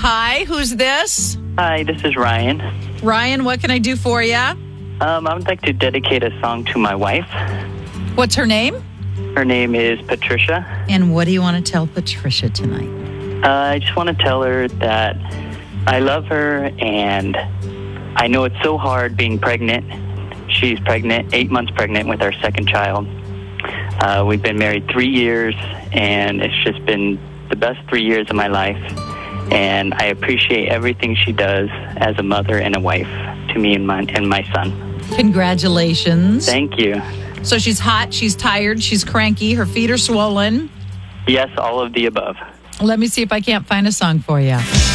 Hi, who's this? Hi, this is Ryan. Ryan, what can I do for you? I would like to dedicate a song to my wife. What's her name? Her name is Patricia. And what do you want to tell Patricia tonight? I just want to tell her that I love her, and I know it's so hard being pregnant. She's pregnant, 8 months pregnant with our second child. We've been married 3 years, and it's just been the best 3 years of my life. And I appreciate everything she does as a mother and a wife to me and my son. Congratulations. Thank you. So she's hot, she's tired, she's cranky, her feet are swollen. Yes, all of the above. Let me see if I can't find a song for you.